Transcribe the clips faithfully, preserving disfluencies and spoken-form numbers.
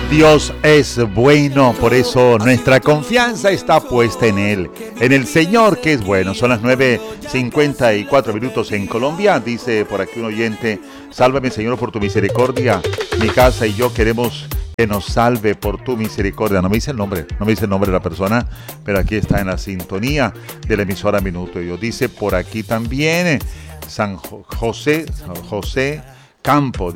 Dios es bueno, por eso nuestra confianza está puesta en Él, en el Señor que es bueno. Son las nueve cincuenta y cuatro minutos en Colombia. Dice por aquí un oyente: sálvame, Señor, por tu misericordia. Mi casa y yo queremos que nos salve por tu misericordia. No me dice el nombre, no me dice el nombre de la persona, pero aquí está en la sintonía de la emisora Minuto de Dios. Dice por aquí también San José, José Campo,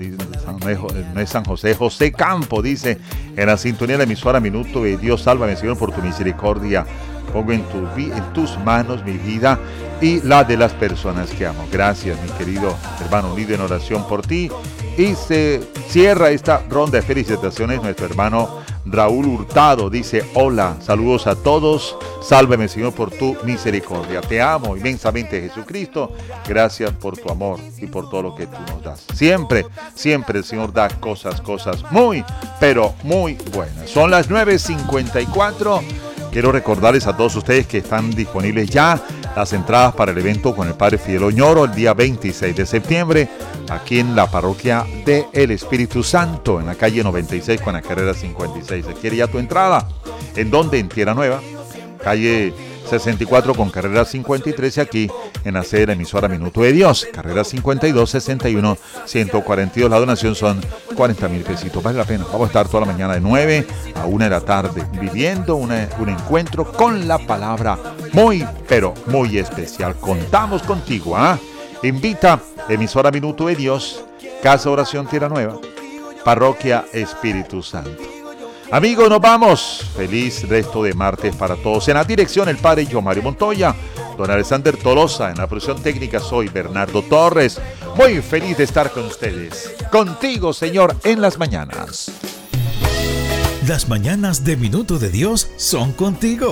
no es San José, José Campo, dice en la sintonía de la emisora Minuto de Dios: sálvame, Señor, por tu misericordia. Pongo en, tu, en tus manos mi vida y la de las personas que amo. Gracias, mi querido hermano, unido en oración por ti. Y se cierra esta ronda de felicitaciones nuestro hermano Raúl Hurtado. Dice: hola, saludos a todos, sálvame, Señor, por tu misericordia. Te amo inmensamente, Jesucristo. Gracias por tu amor y por todo lo que tú nos das. Siempre, siempre el Señor da cosas, cosas muy, pero muy buenas. Son las nueve cincuenta y cuatro. Quiero recordarles a todos ustedes que están disponibles ya las entradas para el evento con el Padre Fidel Oñoro el día veintiséis de septiembre, aquí en la parroquia de El Espíritu Santo, en la calle noventa y seis con la carrera cincuenta y seis. ¿Se quiere ya tu entrada? ¿En dónde? En Tierra Nueva, calle sesenta y cuatro con carrera cincuenta y tres, y aquí en la sede de la emisora Minuto de Dios, carrera cincuenta y dos, sesenta y uno, ciento cuarenta y dos. La donación son cuarenta mil pesitos. Vale la pena. Vamos a estar toda la mañana de nueve a una de la tarde viviendo una, un encuentro con la palabra muy, pero muy especial. Contamos contigo, ¿ah? ¿eh? Invita emisora Minuto de Dios, Casa Oración Tierra Nueva, Parroquia Espíritu Santo. Amigos, nos vamos. Feliz resto de martes para todos. En la dirección, el Padre John Mario Montoya, don Alexander Tolosa. En la producción técnica, soy Bernardo Torres. Muy feliz de estar con ustedes. Contigo, Señor, en las mañanas. Las mañanas de Minuto de Dios son contigo.